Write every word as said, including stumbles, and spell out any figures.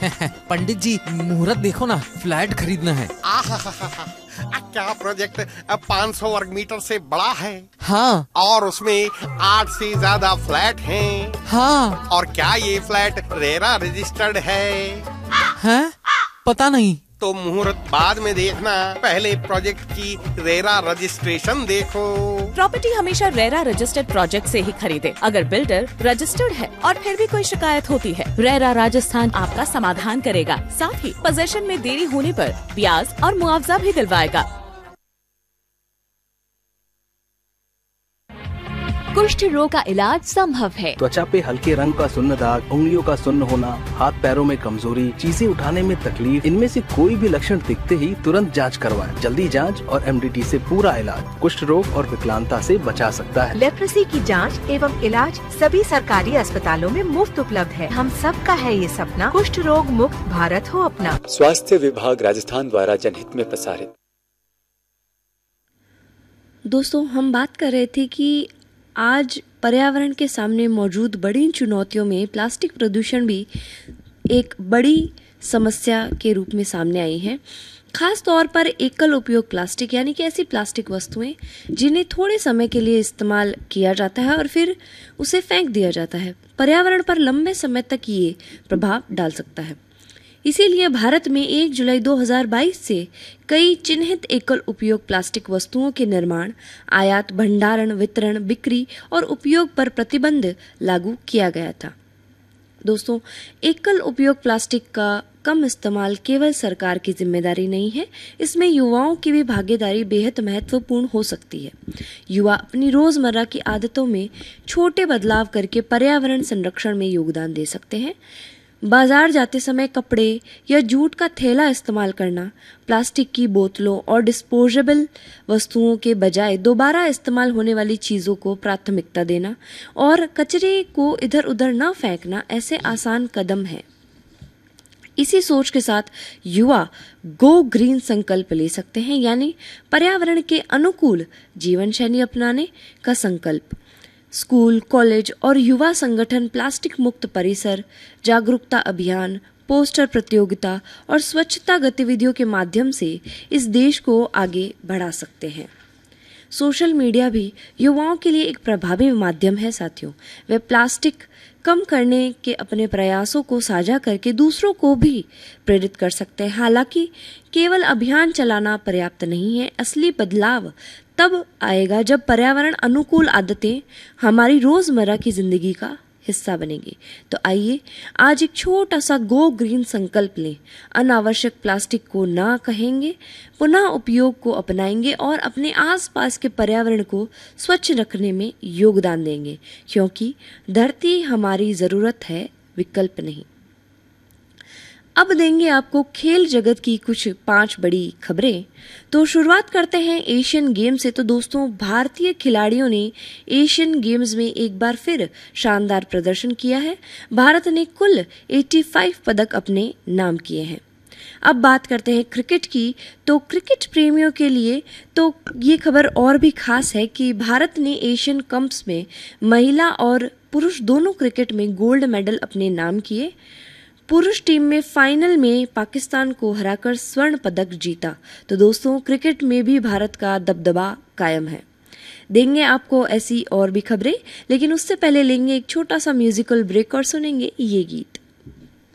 पंडित जी मुहूर्त देखो ना, फ्लैट खरीदना है। आहाहाहा, क्या प्रोजेक्ट पाँच सौ वर्ग मीटर से बड़ा है? हाँ। और उसमें आठ से ज्यादा फ्लैट हैं। हाँ। और क्या ये फ्लैट रेरा रजिस्टर्ड है? हैं? पता नहीं। तो मुहूर्त बाद में देखना, पहले प्रोजेक्ट की रेरा रजिस्ट्रेशन देखो। प्रॉपर्टी हमेशा रेरा रजिस्टर्ड प्रोजेक्ट से ही खरीदे। अगर बिल्डर रजिस्टर्ड है और फिर भी कोई शिकायत होती है, रेरा राजस्थान आपका समाधान करेगा। साथ ही पोजेशन में देरी होने पर ब्याज और मुआवजा भी दिलवाएगा। कुष्ठ रोग का इलाज संभव है। त्वचा पे हल्के रंग का सुन्न दाग, उंगलियों का सुन्न होना, हाथ पैरों में कमजोरी, चीजें उठाने में तकलीफ, इनमें से कोई भी लक्षण दिखते ही तुरंत जांच करवाएं। जल्दी जांच और एम डी टी से पूरा इलाज कुष्ठ रोग और विकलांगता से बचा सकता है। लेप्रोसी की जांच एवं इलाज सभी सरकारी अस्पतालों में मुफ्त उपलब्ध है। हम सबका है ये सपना, कुष्ठ रोग मुक्त भारत हो अपना। स्वास्थ्य विभाग राजस्थान द्वारा जनहित में प्रसारित। दोस्तों, हम बात कर रहे थे कि आज पर्यावरण के सामने मौजूद बड़ी चुनौतियों में प्लास्टिक प्रदूषण भी एक बड़ी समस्या के रूप में सामने आई है। खास तौर पर एकल उपयोग प्लास्टिक, यानी कि ऐसी प्लास्टिक वस्तुएं जिन्हें थोड़े समय के लिए इस्तेमाल किया जाता है और फिर उसे फेंक दिया जाता है, पर्यावरण पर लंबे समय तक ये प्रभाव डाल सकता है। इसीलिए भारत में एक जुलाई दो हज़ार बाईस से कई चिन्हित एकल उपयोग प्लास्टिक वस्तुओं के निर्माण, आयात, भंडारण, वितरण, बिक्री और उपयोग पर प्रतिबंध लागू किया गया था। दोस्तों, एकल उपयोग प्लास्टिक का कम इस्तेमाल केवल सरकार की जिम्मेदारी नहीं है, इसमें युवाओं की भी भागीदारी बेहद महत्वपूर्ण हो सकती है। युवा अपनी रोजमर्रा की आदतों में छोटे बदलाव करके पर्यावरण संरक्षण में योगदान दे सकते हैं। बाजार जाते समय कपड़े या जूट का थैला इस्तेमाल करना, प्लास्टिक की बोतलों और डिस्पोजेबल वस्तुओं के बजाय दोबारा इस्तेमाल होने वाली चीज़ों को प्राथमिकता देना और कचरे को इधर उधर न फेंकना ऐसे आसान कदम हैं। इसी सोच के साथ युवा गो ग्रीन संकल्प ले सकते हैं, यानी पर्यावरण के अनुकूल जीवन शैली अपनाने का संकल्प। स्कूल, कॉलेज और युवा संगठन प्लास्टिक मुक्त परिसर, जागरूकता अभियान, पोस्टर प्रतियोगिता और स्वच्छता गतिविधियों के माध्यम से इस देश को आगे बढ़ा सकते हैं। सोशल मीडिया भी युवाओं के लिए एक प्रभावी माध्यम है साथियों। वे प्लास्टिक कम करने के अपने प्रयासों को साझा करके दूसरों को भी प्रेरित कर सकते हैं। हालांकि केवल अभियान चलाना पर्याप्त नहीं है। असली बदलाव तब आएगा जब पर्यावरण अनुकूल आदतें हमारी रोजमर्रा की जिंदगी का हिस्सा बनेगी। तो आइए आज एक छोटा सा गो ग्रीन संकल्प लें। अनावश्यक प्लास्टिक को ना कहेंगे, पुनः उपयोग को अपनाएंगे और अपने आसपास के पर्यावरण को स्वच्छ रखने में योगदान देंगे, क्योंकि धरती हमारी जरूरत है, विकल्प नहीं। अब देंगे आपको खेल जगत की कुछ पांच बड़ी खबरें। तो शुरुआत करते हैं एशियन गेम से। तो दोस्तों, भारतीय खिलाड़ियों ने एशियन गेम्स में एक बार फिर शानदार प्रदर्शन किया है। भारत ने कुल पचासी पदक अपने नाम किए हैं। अब बात करते हैं क्रिकेट की। तो क्रिकेट प्रेमियों के लिए तो ये खबर और भी खास है कि भारत ने एशियन कप्स में महिला और पुरुष दोनों क्रिकेट में गोल्ड मेडल अपने नाम किए। पुरुष टीम में फाइनल में पाकिस्तान को हराकर स्वर्ण पदक जीता। तो दोस्तों, क्रिकेट में भी भारत का दबदबा कायम है। देंगे आपको ऐसी और भी खबरें, लेकिन उससे पहले लेंगे एक छोटा सा म्यूजिकल ब्रेक और सुनेंगे ये गीत।